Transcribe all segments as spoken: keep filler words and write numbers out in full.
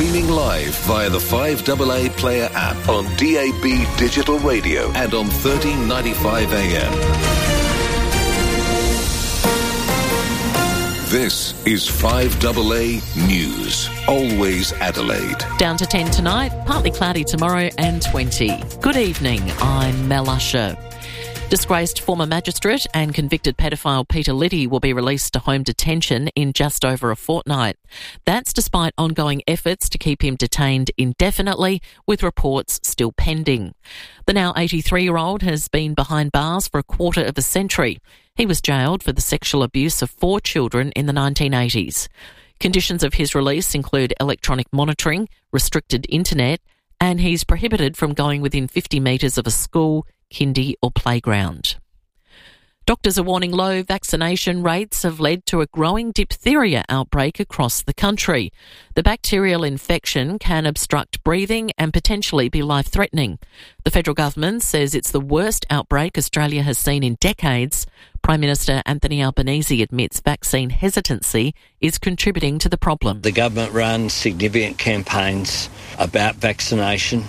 Streaming live via the five A A Player app on D A B Digital Radio and on thirteen ninety-five A M. This is five A A News. Always Adelaide. Down to ten tonight, partly cloudy tomorrow and twenty. Good evening, I'm Mel Usher. Disgraced former magistrate and convicted pedophile Peter Liddy will be released to home detention in just over a fortnight. That's despite ongoing efforts to keep him detained indefinitely, with reports still pending. The now eighty-three-year-old has been behind bars for a quarter of a century. He was jailed for the sexual abuse of four children in the nineteen eighties. Conditions of his release include electronic monitoring, restricted internet, and he's prohibited from going within fifty metres of a school, kindy or playground. Doctors are warning low vaccination rates have led to a growing diphtheria outbreak across the country. The bacterial infection can obstruct breathing and potentially be life-threatening. The federal government says it's the worst outbreak Australia has seen in decades. Prime Minister Anthony Albanese admits vaccine hesitancy is contributing to the problem. The government runs significant campaigns about vaccination,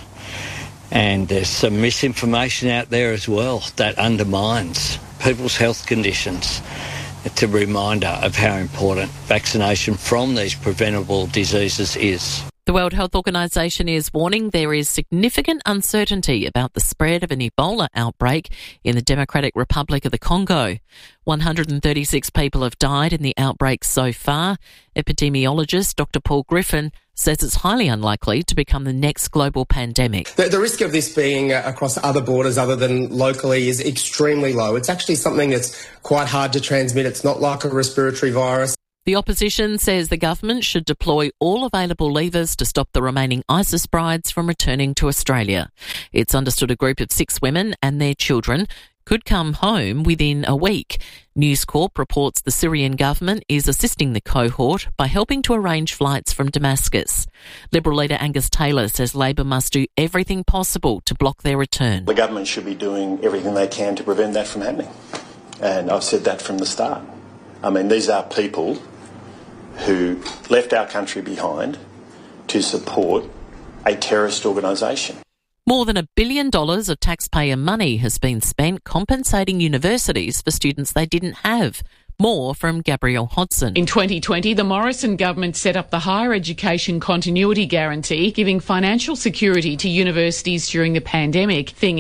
and there's some misinformation out there as well that undermines people's health conditions. It's a reminder of how important vaccination from these preventable diseases is. The World Health Organization is warning there is significant uncertainty about the spread of an Ebola outbreak in the Democratic Republic of the Congo. one hundred thirty-six people have died in the outbreak so far. Epidemiologist Doctor Paul Griffin says it's highly unlikely to become the next global pandemic. The, the risk of this being uh, across other borders other than locally is extremely low. It's actually something that's quite hard to transmit. It's not like a respiratory virus. The opposition says the government should deploy all available levers to stop the remaining ISIS brides from returning to Australia. It's understood a group of six women and their children could come home within a week. News Corp reports the Syrian government is assisting the cohort by helping to arrange flights from Damascus. Liberal leader Angus Taylor says Labor must do everything possible to block their return. The government should be doing everything they can to prevent that from happening. And I've said that from the start. I mean, these are people who left our country behind to support a terrorist organisation. More than a billion dollars of taxpayer money has been spent compensating universities for students they didn't have. More from Gabrielle Hodson. In twenty twenty, the Morrison government set up the Higher Education Continuity Guarantee, giving financial security to universities during the pandemic. Thing